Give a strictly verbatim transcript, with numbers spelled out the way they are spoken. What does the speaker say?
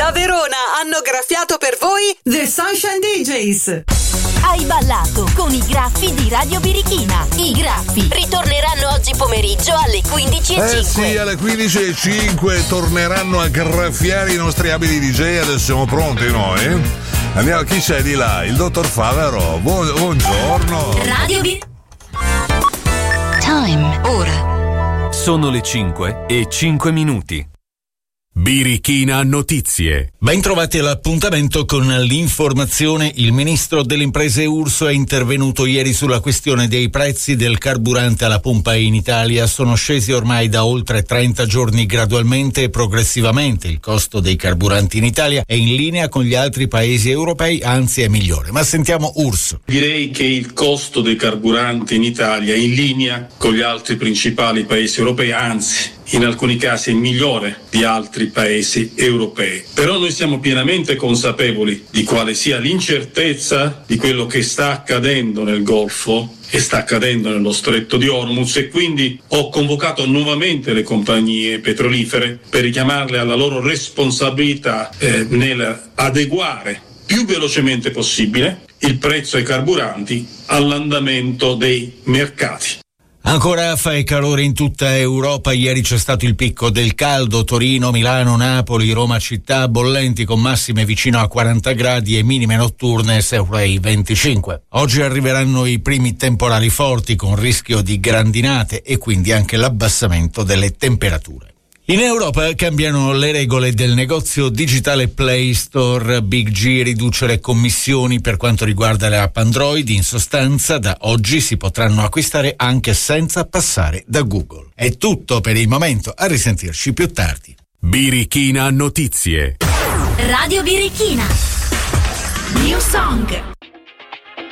Da Verona hanno graffiato per voi The Sunshine D Js. Hai ballato con i graffi di Radio Birichina. I graffi ritorneranno oggi pomeriggio alle quindici e cinque. Eh sì, alle quindici e cinque torneranno a graffiare i nostri abili D J. Adesso siamo pronti noi. Andiamo, chi c'è di là? Il dottor Favero. Buon, buongiorno. Radio B. Time, ora. Sono le cinque e cinque minuti. Birichina Notizie. Ben trovati all'appuntamento con l'informazione. Il ministro delle imprese Urso è intervenuto ieri sulla questione dei prezzi del carburante alla pompa in Italia. Sono scesi ormai da oltre trenta giorni gradualmente e progressivamente. Il costo dei carburanti in Italia è in linea con gli altri paesi europei, anzi è migliore. Ma sentiamo Urso. Direi che il costo dei carburanti in Italia è in linea con gli altri principali paesi europei, anzi in alcuni casi è migliore di altri paesi europei. Però noi siamo pienamente consapevoli di quale sia l'incertezza di quello che sta accadendo nel Golfo e sta accadendo nello Stretto di Hormuz, e quindi ho convocato nuovamente le compagnie petrolifere per richiamarle alla loro responsabilità eh, nel adeguare più velocemente possibile il prezzo ai carburanti all'andamento dei mercati. Ancora fa e calore in tutta Europa. Ieri c'è stato il picco del caldo. Torino, Milano, Napoli, Roma città bollenti con massime vicino a quaranta gradi e minime notturne sopra i venticinque. Oggi arriveranno i primi temporali forti con rischio di grandinate e quindi anche l'abbassamento delle temperature. In Europa cambiano le regole del negozio digitale Play Store. Big G riduce le commissioni per quanto riguarda le app Android. In sostanza, da oggi si potranno acquistare anche senza passare da Google. È tutto per il momento, a risentirci più tardi. Birichina Notizie. Radio Birichina. New Song.